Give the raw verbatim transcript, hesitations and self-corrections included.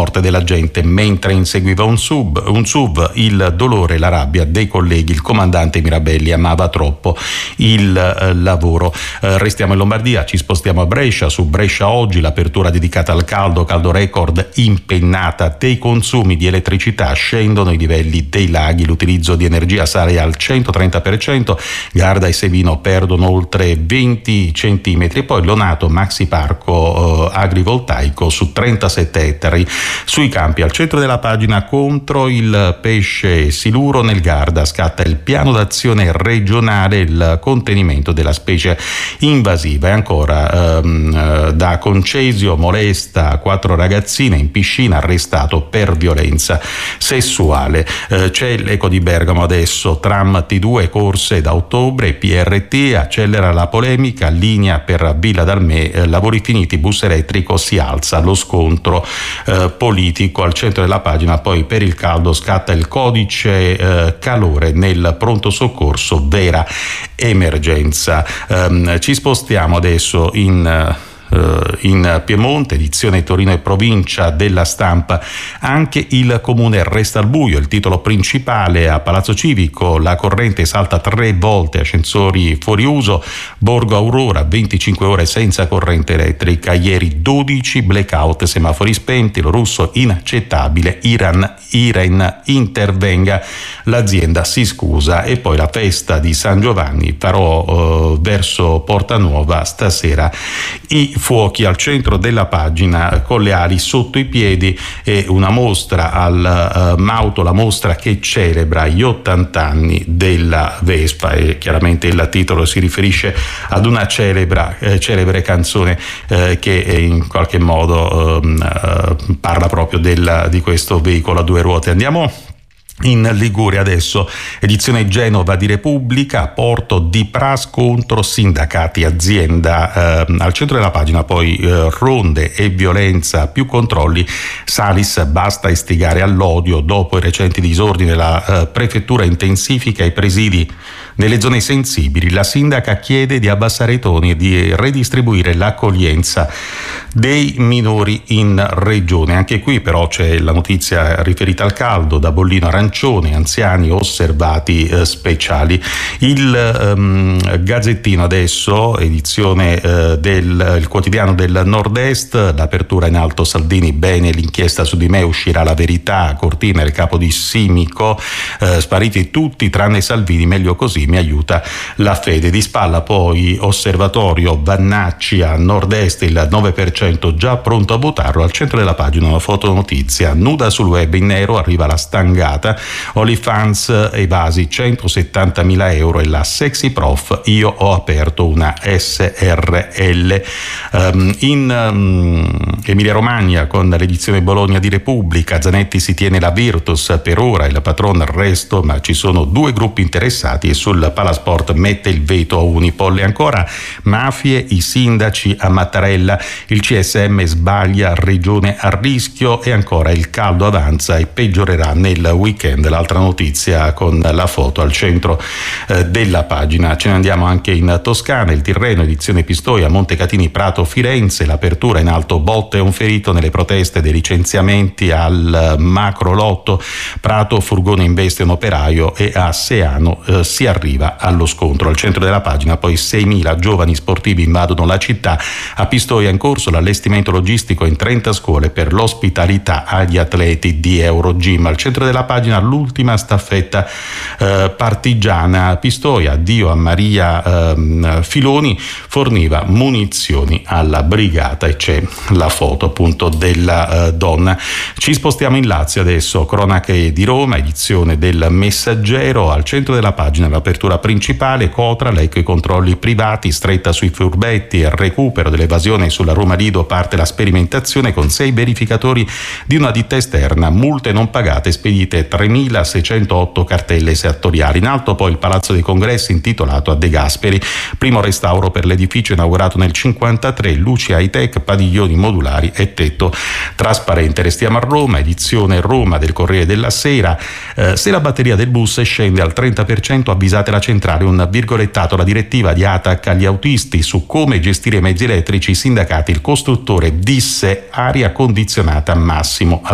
morte della gente mentre inseguiva un sub, un S U V, il dolore e la rabbia dei colleghi. Il comandante Mirabelli amava troppo il eh, lavoro. Eh, restiamo in Lombardia, ci spostiamo a Brescia. Su Brescia Oggi, l'apertura dedicata al caldo, caldo record, impennata dei consumi di elettricità, scendono i livelli dei laghi, l'utilizzo di energia sale al centotrenta per cento, Garda e Sevino perdono oltre venti centimetri, e poi Lonato maxi parco eh, agrivoltaico su trentasette ettari sui campi. Al centro della pagina, contro il pesce siluro nel Garda, scatta il piano d'azione regionale, il contenimento della specie invasiva. E ancora ehm, da Concesio, molesta quattro ragazzine in piscina, arrestato per violenza sessuale. Eh, c'è l'Eco di Bergamo adesso, tram T due corse da ottobre, P R T accelera la polemica, linea per Villa d'Armè, eh, lavori finiti, bus elettrico, si alza lo scontro eh, politico. Al centro della pagina poi, per il caldo scatta il codice eh, calore nel pronto soccorso, vera emergenza. Um, ci spostiamo adesso in in Piemonte, edizione Torino e provincia della Stampa. Anche il comune resta al buio, il titolo principale. A Palazzo Civico la corrente salta tre volte, ascensori fuori uso. Borgo Aurora, venticinque ore senza corrente elettrica, ieri dodici blackout, semafori spenti. Lo russo inaccettabile, Iran, Iren intervenga, l'azienda si scusa. E poi la festa di San Giovanni, farò eh, verso Porta Nuova stasera i fuochi. Al centro della pagina, con le ali sotto i piedi, e una mostra al uh, Mauto, la mostra che celebra gli ottanta anni della Vespa, e chiaramente il titolo si riferisce ad una celebra, eh, celebre canzone eh, che in qualche modo eh, eh, parla proprio del, di questo veicolo a due ruote. Andiamo in Liguria adesso, edizione Genova di Repubblica, porto di Pras contro sindacati azienda. Eh, al centro della pagina poi eh, ronde e violenza, più controlli, Salis basta istigare all'odio, dopo i recenti disordini la eh, prefettura intensifica i presidi nelle zone sensibili, la sindaca chiede di abbassare i toni e di redistribuire l'accoglienza dei minori in regione. Anche qui però c'è la notizia riferita al caldo, da bollino arancione, anziani osservati eh, speciali. Il ehm, Gazzettino adesso, edizione eh, del il quotidiano del Nord-Est, l'apertura in alto Salvini, bene l'inchiesta su di me, uscirà la verità, Cortina il capo di Simico, eh, spariti tutti tranne Salvini, meglio così, mi aiuta la fede. Di spalla poi Osservatorio, Vannacci a Nord-Est, il nove per cento già pronto a votarlo. Al centro della pagina una fotonotizia, nuda sul web in nero, arriva la stangata, OnlyFans evasi centosettantamila euro, e la sexy prof, io ho aperto una S R L. Um, in um, Emilia Romagna, con l'edizione Bologna di Repubblica, Zanetti si tiene la Virtus per ora, il patron arresto, ma ci sono due gruppi interessati, e sul Palasport mette il veto a Unipol. E ancora mafie, i sindaci a Mattarella, il C S M sbaglia, regione a rischio. E ancora il caldo avanza e peggiorerà nel weekend. L'altra notizia con la foto al centro eh, della pagina. Ce ne andiamo anche in Toscana, il Tirreno, edizione Pistoia, Montecatini, Prato, Firenze, l'apertura in alto, botte e un ferito nelle proteste dei licenziamenti al macro lotto. Prato, furgone investe un operaio, e a Seano eh, si arriva allo scontro. Al centro della pagina poi seimila giovani sportivi invadono la città. A Pistoia in corso l'allestimento logistico in trenta scuole per l'ospitalità agli atleti di Eurogym. Al centro della pagina l'ultima staffetta eh, partigiana a Pistoia, addio a Maria eh, Filoni, forniva munizioni alla brigata, e c'è la foto appunto della eh, donna. Ci spostiamo in Lazio adesso, cronache di Roma, edizione del Messaggero. Al centro della pagina l'apertura principale, Cotra, l'eco i controlli privati, stretta sui furbetti, il recupero dell'evasione sulla Roma Lido, parte la sperimentazione con sei verificatori di una ditta esterna, multe non pagate, spedite tremilaseicentotto cartelle settoriali. In alto poi il Palazzo dei Congressi intitolato a De Gasperi, primo restauro per l'edificio inaugurato nel cinquantatré, luci high tech, padiglioni modulari e tetto trasparente. Restiamo a Roma, edizione Roma del Corriere della Sera, eh, se la batteria del bus scende al trenta per cento avvisate la centrale, un virgolettato, la direttiva di ATAC agli autisti su come gestire i mezzi elettrici, i sindacati, il costruttore disse aria condizionata massimo a